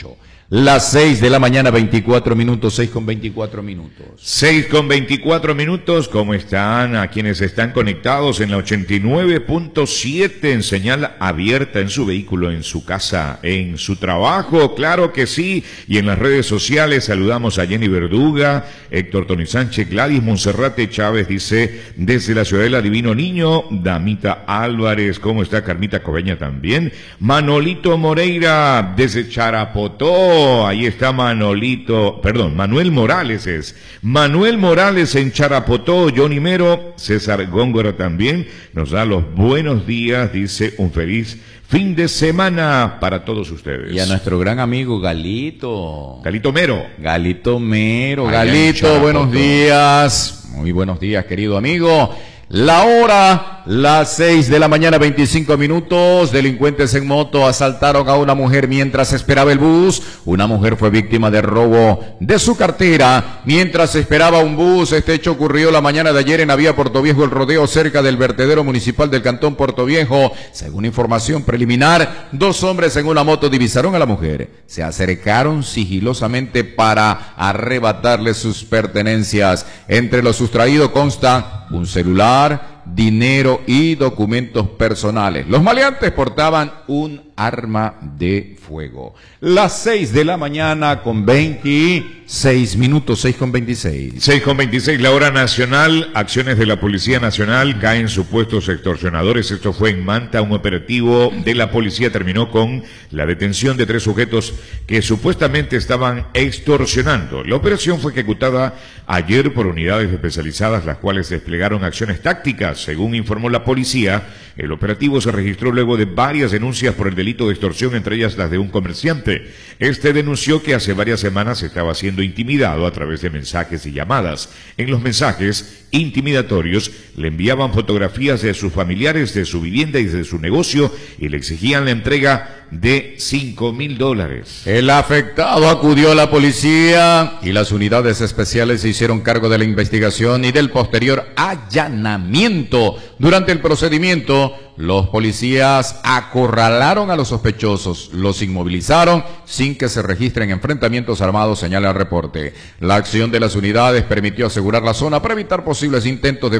[SPEAKER 1] Las seis de la mañana, veinticuatro minutos, seis con veinticuatro minutos.
[SPEAKER 2] seis con veinticuatro minutos, ¿cómo están? A quienes están conectados en la ochenta y nueve punto siete en señal abierta en su vehículo, en su casa, en su trabajo, claro que sí. Y en las redes sociales saludamos a Jenny Verduga, Héctor Tony Sánchez, Gladys Monserrate Chávez, dice, desde la Ciudadela Divino Niño, Damita Álvarez, ¿cómo está? Carmita Coveña también. Manolito Moreira, desde Charapotó. Ahí está Manolito, perdón, Manuel Morales es. Manuel Morales en Charapotó, Johnny Mero, César Góngora también, nos da los buenos días, dice un feliz fin de semana para todos ustedes.
[SPEAKER 1] Y a nuestro gran amigo Galito.
[SPEAKER 2] Galito Mero.
[SPEAKER 1] Galito Mero,
[SPEAKER 2] Allá
[SPEAKER 1] Galito, buenos días. Muy buenos días, querido amigo. La hora, las seis de la mañana, veinticinco minutos. Delincuentes en moto asaltaron a una mujer mientras esperaba el bus. Una mujer fue víctima de robo de su cartera mientras esperaba un bus. Este hecho ocurrió la mañana de ayer en la vía Portoviejo El Rodeo, cerca del vertedero municipal del cantón Portoviejo. Según información preliminar, dos hombres en una moto divisaron a la mujer. Se acercaron sigilosamente para arrebatarle sus pertenencias. Entre lo sustraído consta un celular, dinero y documentos personales. Los maleantes portaban un arma de fuego. Las seis de la mañana con veintiséis minutos, seis con veintiséis.
[SPEAKER 2] seis con veintiséis, la hora nacional. Acciones de la Policía Nacional, caen supuestos extorsionadores. Esto fue en Manta. Un operativo de la policía terminó con la detención de tres sujetos que supuestamente estaban extorsionando. La operación fue ejecutada ayer por unidades especializadas, las cuales desplegaron acciones tácticas. Según informó la policía, el operativo se registró luego de varias denuncias por el delito de extorsión, entre ellas las de un comerciante. Este denunció que hace varias semanas estaba siendo intimidado a través de mensajes y llamadas. En los mensajes intimidatorios le enviaban fotografías de sus familiares, de su vivienda y de su negocio y le exigían la entrega de cinco mil dólares.
[SPEAKER 1] El afectado acudió a la policía y las unidades especiales se hicieron cargo de la investigación y del posterior allanamiento. Durante el procedimiento, los policías acorralaron a los sospechosos, los inmovilizaron sin que se registren enfrentamientos armados, señala el reporte. La acción de las unidades permitió asegurar la zona para evitar posibles intentos de